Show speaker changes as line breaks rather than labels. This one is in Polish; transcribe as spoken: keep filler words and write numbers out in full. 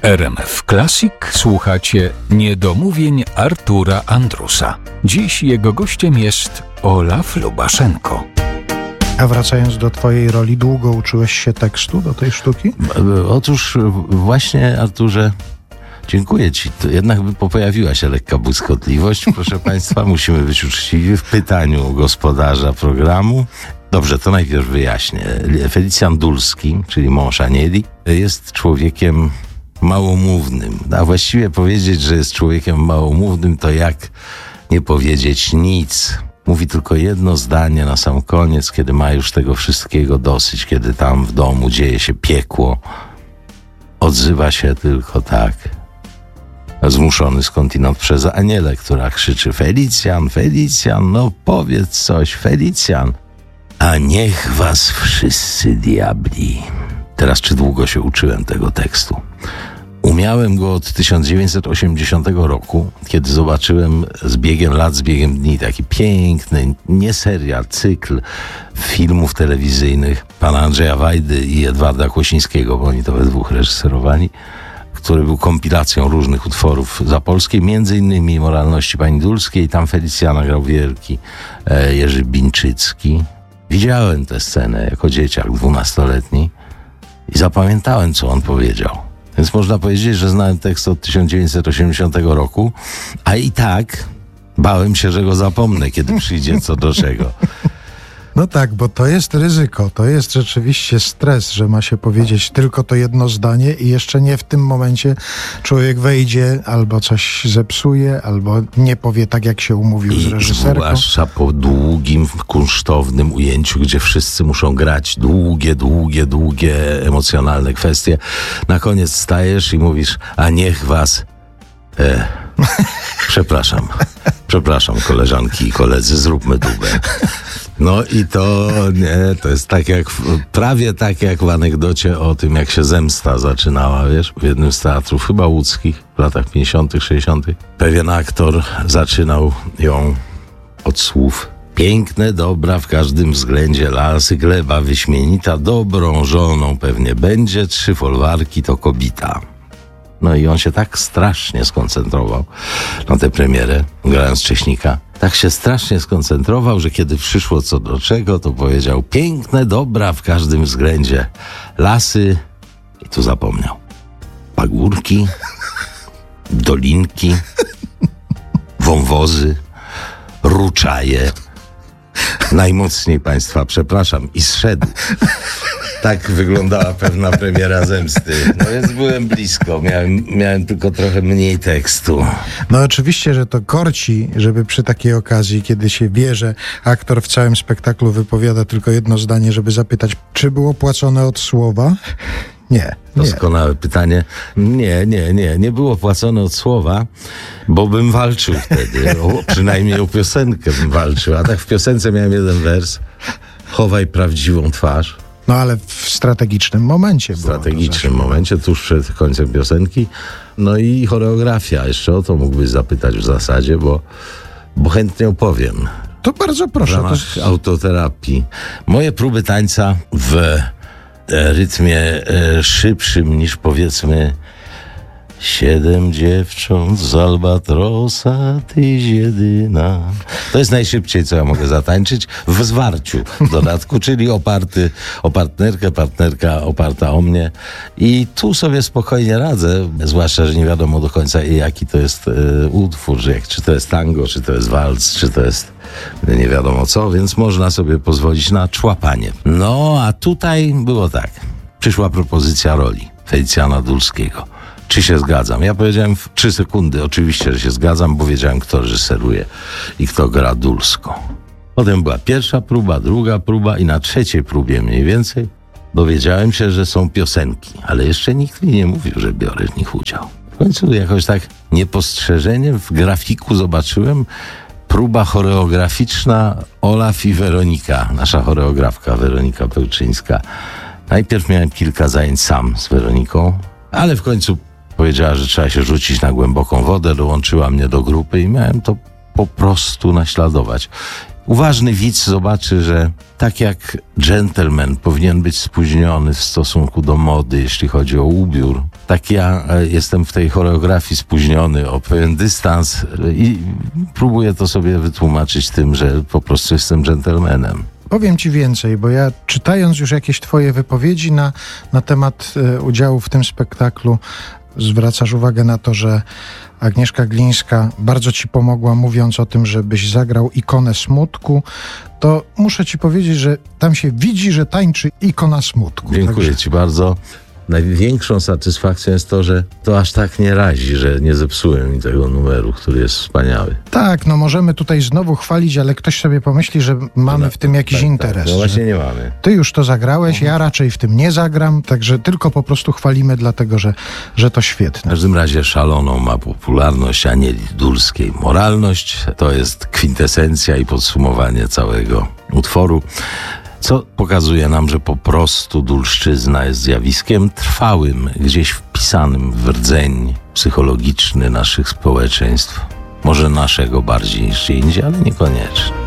R M F Classic słuchacie niedomówień Artura Andrusa. Dziś jego gościem jest Olaf Lubaszenko.
A wracając do twojej roli, długo uczyłeś się tekstu do tej sztuki?
Otóż właśnie, Arturze, dziękuję ci. To jednak pojawiła się lekka błyskotliwość. Proszę państwa, musimy być uczciwi w pytaniu gospodarza programu. Dobrze, to najpierw wyjaśnię. Felicjan Dulski, czyli mąż Anieli, jest człowiekiem małomównym. A właściwie powiedzieć, że jest człowiekiem małomównym, to jak nie powiedzieć nic. Mówi tylko jedno zdanie na sam koniec, kiedy ma już tego wszystkiego dosyć, kiedy tam w domu dzieje się piekło. Odzywa się tylko tak, zmuszony skądinąd przez Anielę, która krzyczy: Felicjan, Felicjan, no powiedz coś, Felicjan. A niech was wszyscy diabli. Teraz czy długo się uczyłem tego tekstu? Umiałem go od tysiąc dziewięćset osiemdziesiątego roku, kiedy zobaczyłem z biegiem lat, z biegiem dni taki piękny, nie serial, cykl filmów telewizyjnych pana Andrzeja Wajdy i Edwarda Kłosińskiego, bo oni to we dwóch reżyserowali, który był kompilacją różnych utworów zapolskiej, między innymi Moralności pani Dulskiej. Tam Felicjana grał wielki e, Jerzy Bińczycki. Widziałem tę scenę jako dzieciak dwunastoletni i zapamiętałem, co on powiedział. Więc można powiedzieć, że znałem tekst od tysiąc dziewięćset osiemdziesiątego roku, a i tak bałem się, że go zapomnę, kiedy przyjdzie co do czego.
No tak, bo to jest ryzyko, to jest rzeczywiście stres, że ma się powiedzieć tylko to jedno zdanie i jeszcze nie w tym momencie człowiek wejdzie, albo coś zepsuje, albo nie powie tak, jak się umówił
I
z reżyserką.
zwłaszcza po długim, kunsztownym ujęciu, gdzie wszyscy muszą grać długie, długie, długie, emocjonalne kwestie. Na koniec stajesz i mówisz: a niech was... E, przepraszam, przepraszam koleżanki i koledzy, zróbmy dubę. No i to nie, to jest tak jak, prawie tak jak w anegdocie o tym, jak się Zemsta zaczynała, wiesz, w jednym z teatrów, chyba łódzkich, w latach pięćdziesiątych, sześćdziesiątych. Pewien aktor zaczynał ją od słów: piękne, dobra w każdym względzie lasy, gleba wyśmienita, dobrą żoną pewnie będzie, trzy folwarki to kobita. No i on się tak strasznie skoncentrował na tę premierę, grając Cześnika. Tak się strasznie skoncentrował, że kiedy przyszło co do czego, to powiedział: piękne, dobra w każdym względzie lasy, i tu zapomniał, pagórki, dolinki, wąwozy, ruczaje. Najmocniej państwa przepraszam, i zszedł. Tak wyglądała pewna premiera Zemsty. No więc byłem blisko, miałem, miałem tylko trochę mniej tekstu.
No oczywiście, że to korci, żeby przy takiej okazji, kiedy się wie, że aktor w całym spektaklu wypowiada tylko jedno zdanie, żeby zapytać, czy było płacone od słowa? Nie.
Doskonałe pytanie. Nie, nie, nie. Nie było płacone od słowa, bo bym walczył wtedy. O, przynajmniej o piosenkę bym walczył. A tak w piosence miałem jeden wers: chowaj prawdziwą twarz.
No ale w strategicznym momencie.
W strategicznym momencie, tuż przed końcem piosenki. No i choreografia. Jeszcze o to mógłbyś zapytać w zasadzie, bo, bo chętnie opowiem.
To bardzo proszę.
W ramach
to...
autoterapii. Moje próby tańca w rytmie e, szybszym niż, powiedzmy, siedem dziewcząt z albatrosa, tyś jedyna. To jest najszybciej, co ja mogę zatańczyć, w zwarciu w dodatku, czyli oparty o partnerkę, partnerka oparta o mnie. I tu sobie spokojnie radzę, zwłaszcza, że nie wiadomo do końca, jaki to jest e, utwór, że jak, czy to jest tango, czy to jest walc, czy to jest nie wiadomo co, więc można sobie pozwolić na człapanie. No, a tutaj było tak. Przyszła propozycja roli Felicjana Dulskiego. Czy się zgadzam? Ja powiedziałem w trzy sekundy, oczywiście, że się zgadzam, bo wiedziałem, kto reżyseruje i kto gra Dulską. Potem była pierwsza próba, druga próba i na trzeciej próbie mniej więcej dowiedziałem się, że są piosenki, ale jeszcze nikt mi nie mówił, że biorę w nich udział. W końcu jakoś tak niepostrzeżenie w grafiku zobaczyłem: próba choreograficzna Olaf i Weronika, nasza choreografka Weronika Pełczyńska. Najpierw miałem kilka zajęć sam z Weroniką, ale w końcu powiedziała, że trzeba się rzucić na głęboką wodę, dołączyła mnie do grupy i miałem to po prostu naśladować. uważny widz zobaczy, że tak jak dżentelmen powinien być spóźniony w stosunku do mody, jeśli chodzi o ubiór, tak ja jestem w tej choreografii spóźniony o pewien dystans i próbuję to sobie wytłumaczyć tym, że po prostu jestem dżentelmenem.
Powiem ci więcej, bo ja czytając już jakieś twoje wypowiedzi na, na temat e, udziału w tym spektaklu, zwracasz uwagę na to, że Agnieszka Glińska bardzo ci pomogła, mówiąc o tym, żebyś zagrał ikonę smutku, to muszę ci powiedzieć, że tam się widzi, że tańczy ikona smutku.
Dziękuję
Także...
ci bardzo. Największą satysfakcją jest to, że to aż tak nie razi, że nie zepsułem mi tego numeru, który jest wspaniały.
Tak, no możemy tutaj znowu chwalić, ale ktoś sobie pomyśli, że mamy
No,
w tym jakiś
tak,
interes.
Tak, no właśnie nie mamy.
Ty już to zagrałeś, ja raczej w tym nie zagram, także tylko po prostu chwalimy, dlatego że, że to
W
świetne.
każdym razie szaloną ma popularność Anieli Dulskiej. Moralność to jest kwintesencja i podsumowanie całego utworu, co pokazuje nam, że po prostu dulszczyzna jest zjawiskiem trwałym, gdzieś wpisanym w rdzeń psychologiczny naszych społeczeństw. Może naszego bardziej niż gdzie indziej, ale niekoniecznie.